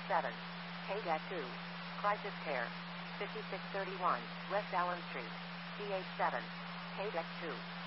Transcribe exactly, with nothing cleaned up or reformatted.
seven, K D E C two, Crisis Care, fifty-six thirty-one, West Allen Street, C H seven, K D E C two.